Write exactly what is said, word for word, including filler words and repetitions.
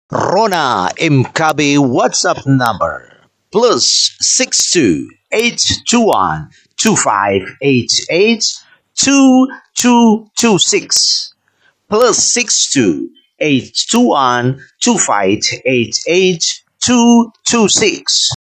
Rona Mkabi WhatsApp number plus six two eight two one two five eight eight two two two six plus six two eight two one two five eight eight two two six.